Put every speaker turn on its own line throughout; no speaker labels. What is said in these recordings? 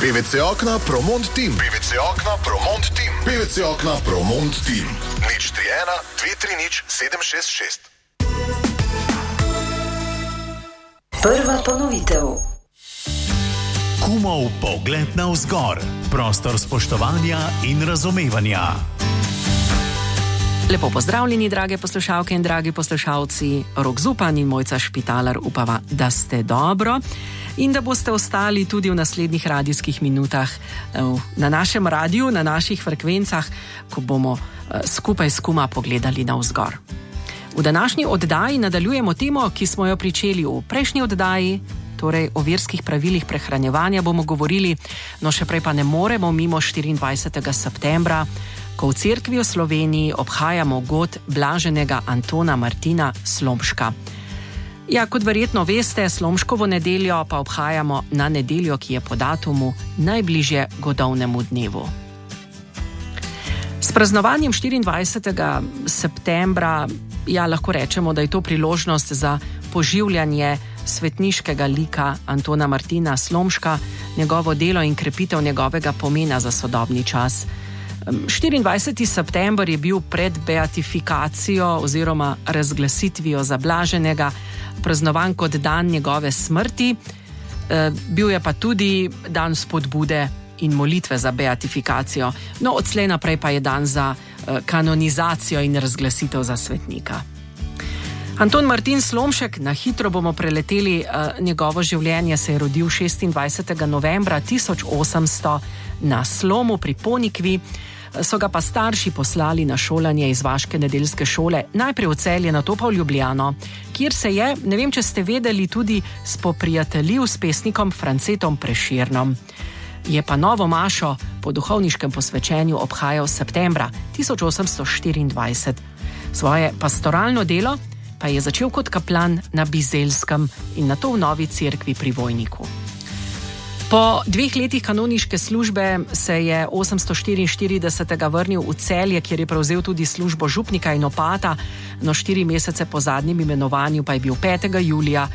PVC Okna Promont Team. PVC Okna Promont Team. PVC Okna Promont Team. 031 230 766.
Prva ponovitev.
Kumov pogled navzgor. Prostor spoštovanja in razumevanja.
Lepo pozdravljeni, drage poslušalke in dragi poslušalci. Rok Zupan in Mojca Špitaler upava, da ste dobro in da boste ostali tudi v naslednjih radijskih minutah na našem radiju, na naših frekvencah, ko bomo skupaj s Kuma pogledali navzgor. V današnji oddaji nadaljujemo temo, ki smo jo pričeli v prejšnji oddaji, torej o verskih pravilih prehranjevanja bomo govorili, no še prej pa ne moremo mimo 24. septembra, ko v cerkvi v Sloveniji obhajamo god blaženega Antona Martina Slomška. Ja, kot verjetno veste, Slomškovo nedeljo pa obhajamo na nedeljo, ki je po datumu najbližje godovnemu dnevu. S praznovanjem 24. septembra lahko rečemo, da je to priložnost za poživljanje svetniškega lika Antona Martina Slomška, njegovo delo in krepitev njegovega pomena za sodobni čas. 24. september je bil pred beatifikacijo oziroma razglasitvijo za blaženega praznovan kot dan njegove smrti, bil je pa tudi dan spodbude in molitve za beatifikacijo. No, odslej naprej pa je dan za kanonizacijo in razglasitev za svetnika. Anton Martin Slomšek, na hitro bomo preleteli njegovo življenje, se je rodil 26. novembra 1800 na Slomu pri Ponikvi. So ga pa starši poslali na šolanje iz vaške nedeljske šole, najprej v Celje, nato pa v Ljubljano, kjer se je, ne vem, če ste vedeli, tudi spoprijateljil s pesnikom Francetom Prešernom. Je pa novo mašo po duhovniškem posvečenju obhajal septembra 1824. Svoje pastoralno delo pa je začel kot kaplan na Bizelskem in nato v novi cerkvi pri Vojniku. Po 2 letih kanoniške službe se je 844. vrnil v Celje, kjer je prevzel tudi službo župnika in opata, no 4 mesece po zadnjem imenovanju pa je bil 5. julija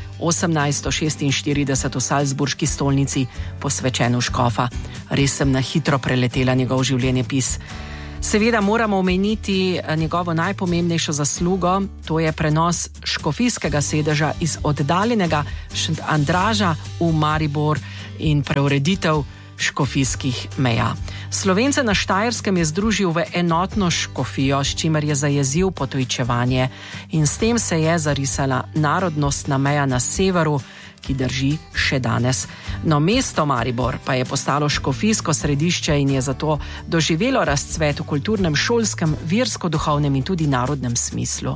1846 v Salzburški stolnici posvečen v škofa. Res sem na hitro preletela njegov življenjepis. Seveda moramo omeniti njegovo najpomembnejšo zaslugo, to je prenos škofijskega sedeža iz oddaljenega Andraža v Maribor in preureditev škofijskih meja. Slovence na Štajerskem je združil v enotno škofijo, s čimer je zajezil potujčevanje in s tem se je zarisala narodnostna meja na severu, ki drži še danes. No, mesto Maribor pa je postalo škofijsko središče in je zato doživelo razcvet v kulturnem, šolskem, versko-duhovnem in tudi narodnem smislu.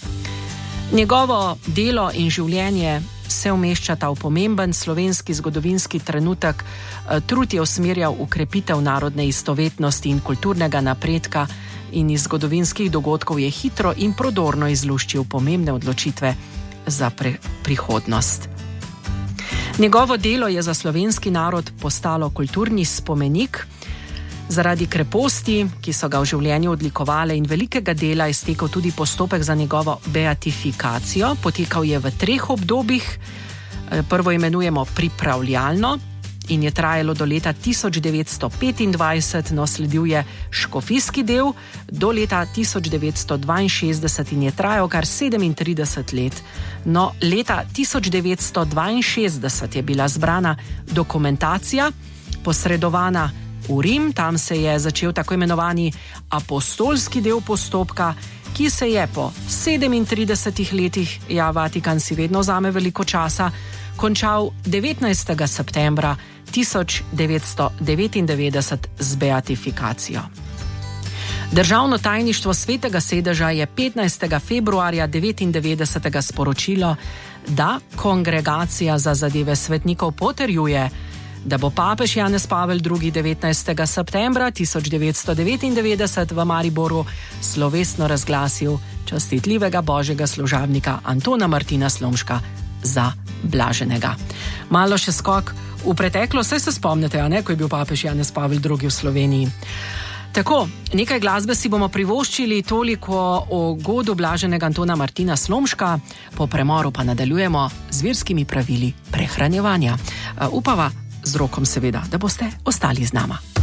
Njegovo delo in življenje se umeščata v pomemben slovenski zgodovinski trenutek. Trud je usmerjal v krepitev narodne istovetnosti in kulturnega napredka in iz zgodovinskih dogodkov je hitro in prodorno izluščil pomembne odločitve za prihodnost. Njegovo delo je za slovenski narod postalo kulturni spomenik. Zaradi kreposti, ki so ga v življenju odlikovale in velikega dela, je stekel tudi postopek za njegovo beatifikacijo. Potekal je v 3 obdobjih. Prvo imenujemo pripravljalno in je trajalo do leta 1925, no sledil je škofijski del do leta 1962 in je trajal kar 37 let. No, leta 1962 je bila zbrana dokumentacija, posredovana v Rim, tam se je začel tako imenovani apostolski del postopka, ki se je po 37 letih, Vatikan si vedno vzame veliko časa, končal 19. septembra 1999 z beatifikacijo. Državno tajništvo Svetega sedeža je 15. februarja 1999 sporočilo, da Kongregacija za zadeve svetnikov potrjuje, da bo papež Janez Pavel II. 19. septembra 1999 v Mariboru slovesno razglasil častitljivega božjega služabnika Antona Martina Slomška za blaženega. Malo še skok v preteklo, saj se spomnite, ko je bil papež Janez Pavel II. V Sloveniji. Tako, nekaj glasbe si bomo privoščili, toliko o godu blaženega Antona Martina Slomška, po premoru pa nadaljujemo z verskimi pravili prehranjevanja. Upava, z Rokom seveda, da boste ostali z nama.